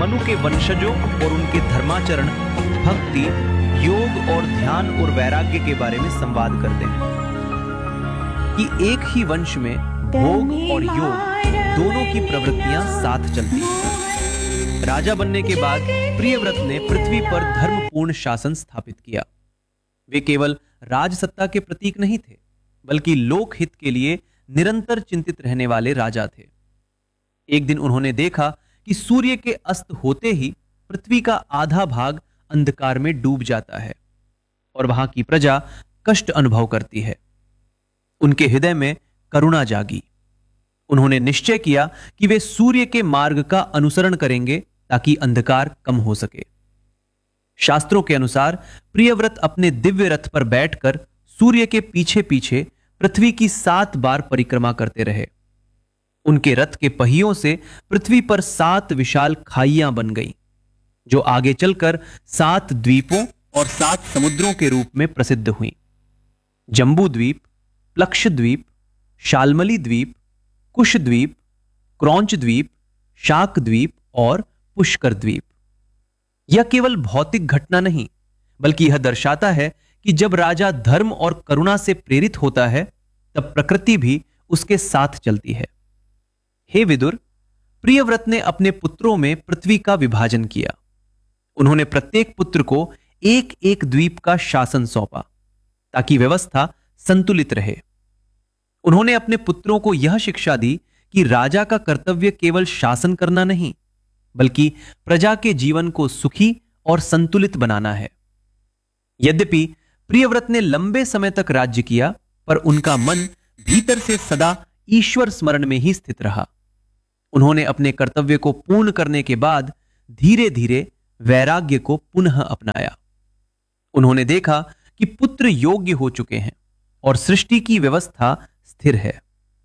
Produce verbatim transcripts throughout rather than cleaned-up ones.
मनु के वंशजों और उनके धर्माचरण, भक्ति, योग और ध्यान और वैराग्य के बारे में संवाद करते हैं कि एक ही वंश में भोग और योग दोनों की प्रवृत्तियां साथ चलती हैं। राजा बनने के बाद प्रियव्रत ने पृथ्वी पर धर्मपूर्ण शासन स्थापित किया। वे केवल राजसत्ता के प्रतीक नहीं थे, बल्कि लोकहित के लिए निरंतर चिंतित रहने वाले राजा थे। एक दिन उन्होंने देखा कि सूर्य के अस्त होते ही पृथ्वी का आधा भाग अंधकार में डूब जाता है और वहां की प्रजा कष्ट अनुभव करती है। उनके हृदय में करुणा जागी। उन्होंने निश्चय किया कि वे सूर्य के मार्ग का अनुसरण करेंगे ताकि अंधकार कम हो सके। शास्त्रों के अनुसार प्रियव्रत अपने दिव्य रथ पर बैठकर सूर्य के पीछे पीछे पृथ्वी की सात बार परिक्रमा करते रहे। उनके रथ के पहियों से पृथ्वी पर सात विशाल खाइयां बन गईं, जो आगे चलकर सात द्वीपों और सात समुद्रों के रूप में प्रसिद्ध हुईं। जम्बू द्वीप, प्लक्ष द्वीप, शाल्मली द्वीप, कुश द्वीप, क्रौंच द्वीप, शाक द्वीप और पुष्कर द्वीप। यह केवल भौतिक घटना नहीं, बल्कि यह दर्शाता है कि जब राजा धर्म और करुणा से प्रेरित होता है, तब प्रकृति भी उसके साथ चलती है। हे विदुर, प्रियव्रत ने अपने पुत्रों में पृथ्वी का विभाजन किया। उन्होंने प्रत्येक पुत्र को एक एक द्वीप का शासन सौंपा ताकि व्यवस्था संतुलित रहे। उन्होंने अपने पुत्रों को यह शिक्षा दी कि राजा का कर्तव्य केवल शासन करना नहीं, बल्कि प्रजा के जीवन को सुखी और संतुलित बनाना है। यद्यपि प्रियव्रत ने लंबे समय तक राज्य किया, पर उनका मन भीतर से सदा ईश्वर स्मरण में ही स्थित रहा। उन्होंने अपने कर्तव्य को पूर्ण करने के बाद धीरे धीरे वैराग्य को पुनः अपनाया। उन्होंने देखा कि पुत्र योग्य हो चुके हैं और सृष्टि की व्यवस्था स्थिर है।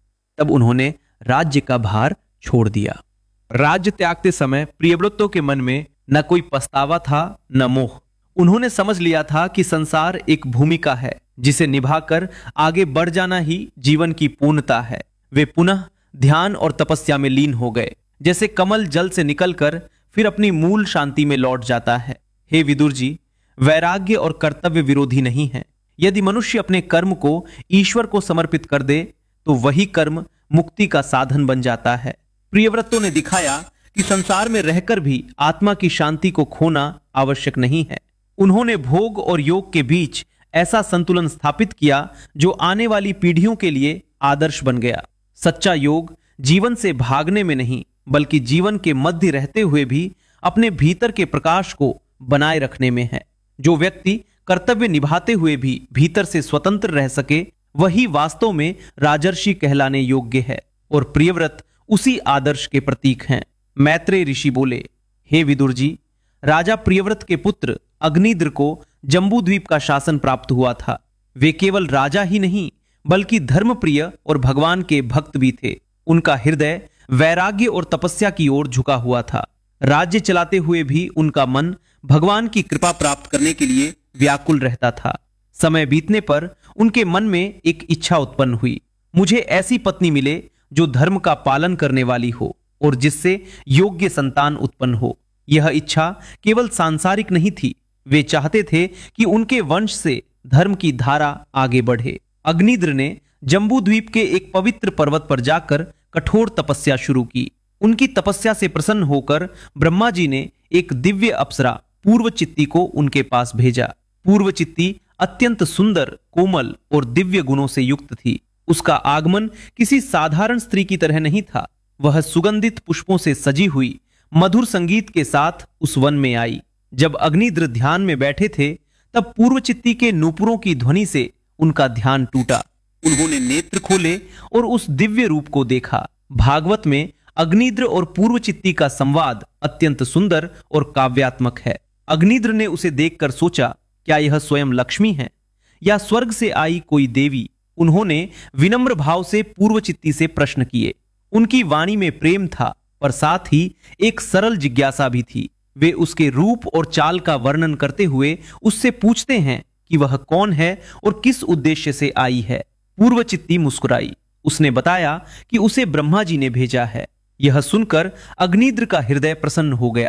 तब उन्होंने राज्य का भार छोड़ दिया। राज्य त्यागते समय प्रियव्रतों के मन में न कोई पछतावा था, न मोह। उन्होंने समझ लिया था कि संसार एक भूमिका है, जिसे निभाकर आगे बढ़ जाना ही जीवन की पूर्णता है। वे पुनः ध्यान और तपस्या में लीन हो गए, जैसे कमल जल से निकलकर फिर अपनी मूल शांति में लौट जाता है। हे विदुर जी, वैराग्य और कर्तव्य विरोधी नहीं है। यदि मनुष्य अपने कर्म को ईश्वर को समर्पित कर दे, तो वही कर्म मुक्ति का साधन बन जाता है। प्रियव्रतों ने दिखाया कि संसार में रहकर भी आत्मा की शांति को खोना आवश्यक नहीं है। उन्होंने भोग और योग के बीच ऐसा संतुलन स्थापित किया जो आने वाली पीढ़ियों के लिए आदर्श बन गया। सच्चा योग जीवन से भागने में नहीं, बल्कि जीवन के मध्य रहते हुए भी अपने भीतर के प्रकाश को बनाए रखने में है। जो व्यक्ति कर्तव्य निभाते हुए भी भीतर से स्वतंत्र रह सके, वही वास्तव में राजर्षि कहलाने योग्य है। और प्रियव्रत उसी आदर्श के प्रतीक हैं। मैत्रेय ऋषि बोले, हे विदुर जी, राजा प्रियव्रत के पुत्र अग्निद्र को जम्बू द्वीप का शासन प्राप्त हुआ था। वे केवल राजा ही नहीं, बल्कि धर्मप्रिय और भगवान के भक्त भी थे। उनका हृदय वैराग्य और तपस्या की ओर झुका हुआ था। राज्य चलाते हुए भी उनका मन भगवान की कृपा प्राप्त करने के लिए व्याकुल रहता था। समय बीतने पर उनके मन में एक इच्छा उत्पन्न हुई, मुझे ऐसी पत्नी मिले जो धर्म का पालन करने वाली हो और जिससे योग्य संतान उत्पन्न हो। यह इच्छा केवल सांसारिक नहीं थी, वे चाहते थे कि उनके वंश से धर्म की धारा आगे बढ़े। अग्निद्र ने जम्बू द्वीप के एक पवित्र पर्वत पर जाकर कठोर तपस्या शुरू की। उनकी तपस्या से प्रसन्न होकर ब्रह्मा जी ने एक दिव्य अप्सरा पूर्वचित्ती को उनके पास भेजा। पूर्वचित्ती अत्यंत सुंदर, कोमल और दिव्य गुणों से युक्त थी। उसका आगमन किसी साधारण स्त्री की तरह नहीं था। वह सुगंधित पुष्पों से सजी हुई मधुर संगीत के साथ उस वन में आई। जब अग्निद्र ध्यान में बैठे थे, तब पूर्वचित्ती के नूपुरों की ध्वनि से उनका ध्यान टूटा। उन्होंने नेत्र खोले और उस दिव्य रूप को देखा। भागवत में अग्निद्र और पूर्वचित्ती का संवाद अत्यंत सुंदर और काव्यात्मक है। अग्निद्र ने उसे देखकर सोचा, क्या यह स्वयं लक्ष्मी है या स्वर्ग से आई कोई देवी? उन्होंने विनम्र भाव से पूर्वचित्ती से प्रश्न किए। उनकी वाणी में प्रेम था, पर साथ ही एक सरल जिज्ञासा भी थी। वे उसके रूप और चाल का वर्णन करते हुए उससे पूछते हैं कि वह कौन है और किस उद्देश्य से आई है। पूर्वचित्ती मुस्कुराई। उसने बताया कि उसे ब्रह्मा जी ने भेजा है। यह सुनकर अग्निद्र का हृदय प्रसन्न हो गया।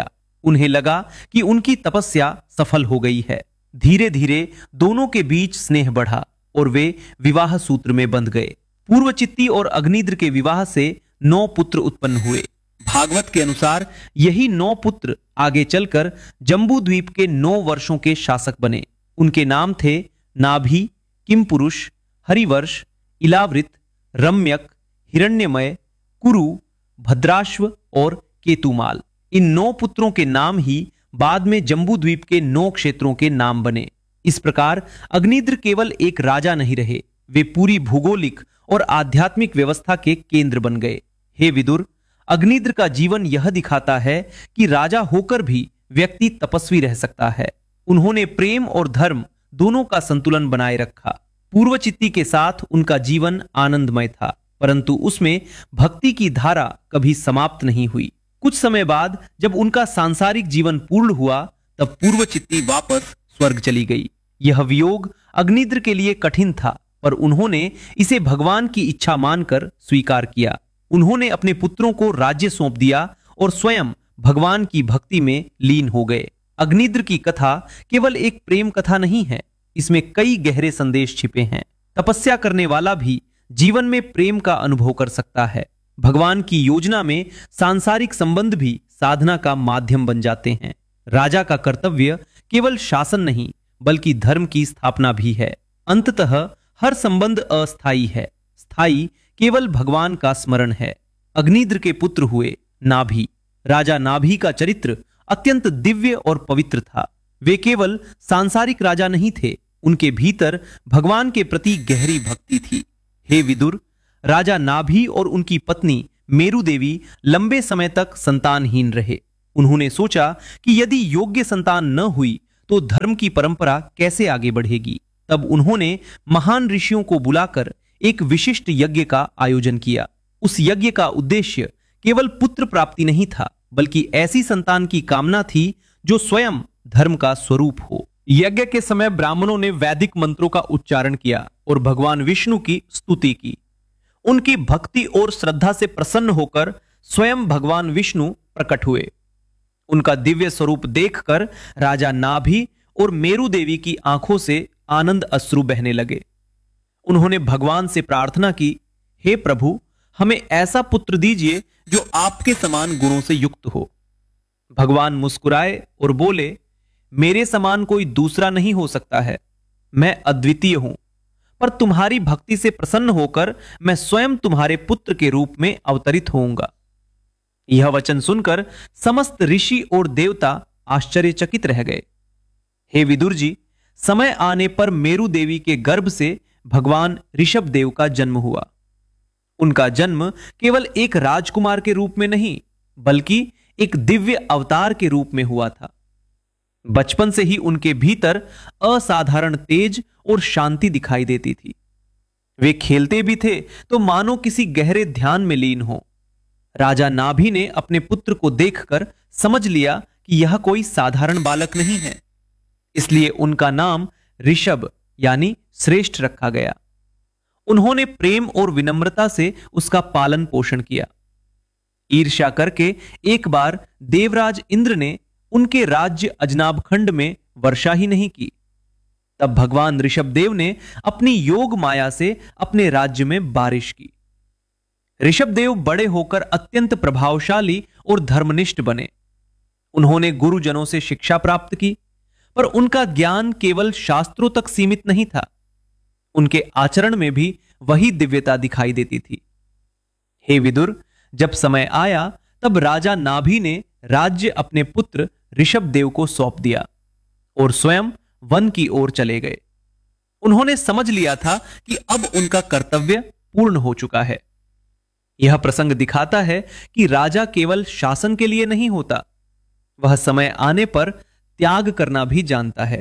उन्हें लगा कि उनकी तपस्या सफल हो गई है। धीरे धीरे दोनों के बीच स्नेह बढ़ा और वे विवाह सूत्र में बंध गए। पूर्वचित्ती और अग्निद्र के विवाह से नौ पुत्र उत्पन्न हुए। भागवत के अनुसार यही नौ पुत्र आगे चलकर जम्बू द्वीप के नौ वर्षों के शासक बने। उनके नाम थे नाभि, किमपुरुष, हरिवर्ष, इलावृत, रम्यक, हिरण्यमय, कुरु, भद्राश्व और केतुमाल। इन नौ पुत्रों के नाम ही बाद में जम्बू द्वीप के नौ क्षेत्रों के नाम बने। इस प्रकार अग्निद्र केवल एक राजा नहीं रहे, वे पूरी भूगोलिक और आध्यात्मिक व्यवस्था के केंद्र बन गए। हे विदुर, अग्निद्र का जीवन यह दिखाता है कि राजा होकर भी व्यक्ति तपस्वी रह सकता है। उन्होंने प्रेम और धर्म दोनों का संतुलन बनाए रखा। पूर्वचित्ती के साथ उनका जीवन आनंदमय था, परंतु उसमें भक्ति की धारा कभी समाप्त नहीं हुई। कुछ समय बाद जब उनका सांसारिक जीवन पूर्ण हुआ, तब पूर्वचित्ती वापस स्वर्ग चली गई। यह वियोग अग्निद्र के लिए कठिन था, पर उन्होंने इसे भगवान की इच्छा मानकर स्वीकार किया। उन्होंने अपने पुत्रों को राज्य सौंप दिया और स्वयं भगवान की भक्ति में लीन हो गए। अग्निद्र की कथा केवल एक प्रेम कथा नहीं है, इसमें कई गहरे संदेश छिपे हैं। तपस्या करने वाला भी जीवन में प्रेम का अनुभव कर सकता है। भगवान की योजना में सांसारिक संबंध भी साधना का माध्यम बन जाते हैं। राजा का कर्तव्य केवल शासन नहीं, बल्कि धर्म की स्थापना भी है। अंततः हर संबंध अस्थायी है, स्थायी केवल भगवान का स्मरण है। अग्निद्र के पुत्र हुए नाभि। राजा नाभि का चरित्र अत्यंत दिव्य और पवित्र था। वे केवल सांसारिक राजा नहीं थे, उनके भीतर भगवान के प्रति गहरी भक्ति थी। हे विदुर, राजा नाभि और उनकी पत्नी मेरु देवी लंबे समय तक संतानहीन रहे। उन्होंने सोचा कि यदि योग्य संतान न हुई तो धर्म की परंपरा कैसे आगे बढ़ेगी। तब उन्होंने महान ऋषियों को बुलाकर एक विशिष्ट यज्ञ का आयोजन किया। उस यज्ञ का उद्देश्य केवल पुत्र प्राप्ति नहीं था, बल्कि ऐसी संतान की कामना थी जो स्वयं धर्म का स्वरूप हो। यज्ञ के समय ब्राह्मणों ने वैदिक मंत्रों का उच्चारण किया और भगवान विष्णु की स्तुति की। उनकी भक्ति और श्रद्धा से प्रसन्न होकर स्वयं भगवान विष्णु प्रकट हुए। उनका दिव्य स्वरूप देखकर राजा नाभि और मेरु देवी की आंखों से आनंद अश्रु बहने लगे। उन्होंने भगवान से प्रार्थना की, हे प्रभु, हमें ऐसा पुत्र दीजिए जो आपके समान गुणों से युक्त हो। भगवान मुस्कुराए और बोले, मेरे समान कोई दूसरा नहीं हो सकता है। मैं अद्वितीय हूं, पर तुम्हारी भक्ति से प्रसन्न होकर मैं स्वयं तुम्हारे पुत्र के रूप में अवतरित होऊंगा। यह वचन सुनकर समस्त ऋषि और देवता आश्चर्यचकित रह गए। हे विदुर जी, समय आने पर मेरु देवी के गर्भ से भगवान ऋषभ देव का जन्म हुआ। उनका जन्म केवल एक राजकुमार के रूप में नहीं, बल्कि एक दिव्य अवतार के रूप में हुआ था। बचपन से ही उनके भीतर असाधारण तेज और शांति दिखाई देती थी। वे खेलते भी थे तो मानो किसी गहरे ध्यान में लीन हो। राजा नाभि ने अपने पुत्र को देखकर समझ लिया कि यह कोई साधारण बालक नहीं है, इसलिए उनका नाम ऋषभ यानी श्रेष्ठ रखा गया। उन्होंने प्रेम और विनम्रता से उसका पालन पोषण किया। ईर्ष्या करके एक बार देवराज इंद्र ने उनके राज्य अजनाब खंड में वर्षा ही नहीं की। तब भगवान ऋषभ देव ने अपनी योग माया से अपने राज्य में बारिश की। ऋषभ देव बड़े होकर अत्यंत प्रभावशाली और धर्मनिष्ठ बने। उन्होंने गुरुजनों से शिक्षा प्राप्त की, पर उनका ज्ञान केवल शास्त्रों तक सीमित नहीं था। उनके आचरण में भी वही दिव्यता दिखाई देती थी। हे विदुर, जब समय आया तब राजा नाभि ने राज्य अपने पुत्र ऋषभ देव को सौंप दिया और स्वयं वन की ओर चले गए। उन्होंने समझ लिया था कि अब उनका कर्तव्य पूर्ण हो चुका है। यह प्रसंग दिखाता है कि राजा केवल शासन के लिए नहीं होता, वह समय आने पर त्याग करना भी जानता है।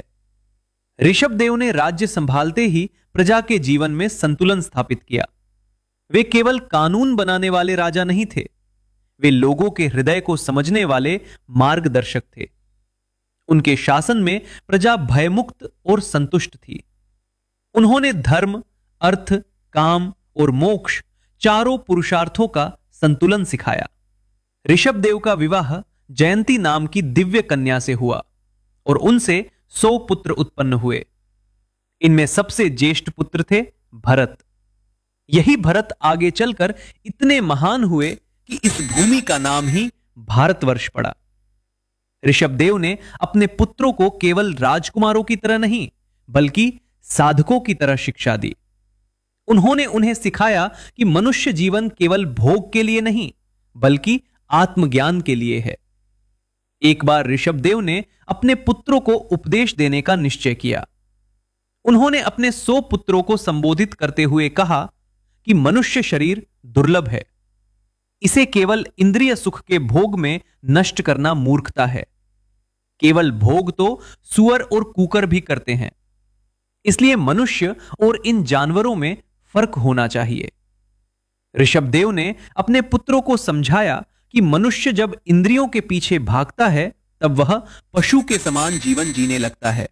ऋषभ देव ने राज्य संभालते ही प्रजा के जीवन में संतुलन स्थापित किया। वे केवल कानून बनाने वाले राजा नहीं थे, वे लोगों के हृदय को समझने वाले मार्गदर्शक थे। उनके शासन में प्रजा भयमुक्त और संतुष्ट थी। उन्होंने धर्म, अर्थ, काम और मोक्ष चारों पुरुषार्थों का संतुलन सिखाया। ऋषभ देव का विवाह जयंती नाम की दिव्य कन्या से हुआ और उनसे सौ पुत्र उत्पन्न हुए। इनमें सबसे ज्येष्ठ पुत्र थे भरत। यही भरत आगे चलकर इतने महान हुए कि इस भूमि का नाम ही भारतवर्ष पड़ा। ऋषभदेव ने अपने पुत्रों को केवल राजकुमारों की तरह नहीं बल्कि साधकों की तरह शिक्षा दी। उन्होंने उन्हें सिखाया कि मनुष्य जीवन केवल भोग के लिए नहीं बल्कि आत्मज्ञान के लिए है। एक बार ऋषभदेव ने अपने पुत्रों को उपदेश देने का निश्चय किया। उन्होंने अपने सौ पुत्रों को संबोधित करते हुए कहा कि मनुष्य शरीर दुर्लभ है। इसे केवल इंद्रिय सुख के भोग में नष्ट करना मूर्खता है। केवल भोग तो सुअर और कुकर भी करते हैं। इसलिए मनुष्य और इन जानवरों में फर्क होना चाहिए। ऋषभदेव ने अपने पुत्रों को समझाया कि मनुष्य जब इंद्रियों के पीछे भागता है तब वह पशु के समान जीवन जीने लगता है।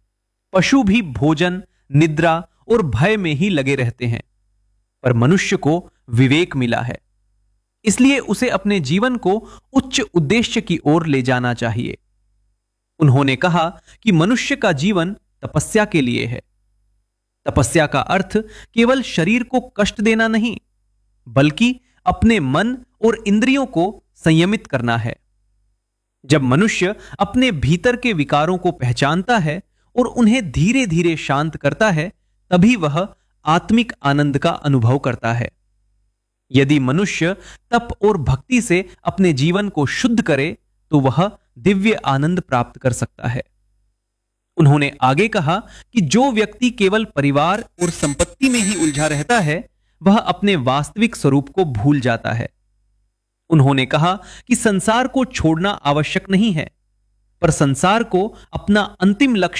पशु भी भोजन, निद्रा और भय में ही लगे रहते हैं, पर मनुष्य को विवेक मिला है। इसलिए उसे अपने जीवन को उच्च उद्देश्य की ओर ले जाना चाहिए। उन्होंने कहा कि मनुष्य का जीवन तपस्या के लिए है। तपस्या का अर्थ केवल शरीर को कष्ट देना नहीं बल्कि अपने मन और इंद्रियों को संयमित करना है। जब मनुष्य अपने भीतर के विकारों को पहचानता है और उन्हें धीरे धीरे शांत करता है तभी वह आत्मिक आनंद का अनुभव करता है। यदि मनुष्य तप और भक्ति से अपने जीवन को शुद्ध करे तो वह दिव्य आनंद प्राप्त कर सकता है। उन्होंने आगे कहा कि जो व्यक्ति केवल परिवार और संपत्ति में ही उलझा रहता है वह अपने वास्तविक स्वरूप को भूल जाता है। उन्होंने कहा कि संसार को छोड़ना आवश्यक नहीं है, पर संसार को अपना अंतिम लक्ष्य